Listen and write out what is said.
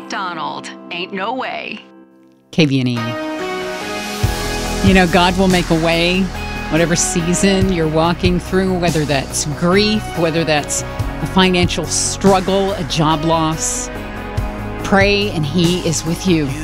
McDonald. Ain't no way. KVNE. You know, God will make a way, whatever season you're walking through, whether that's grief, whether that's a financial struggle, a job loss. Pray and He is with you.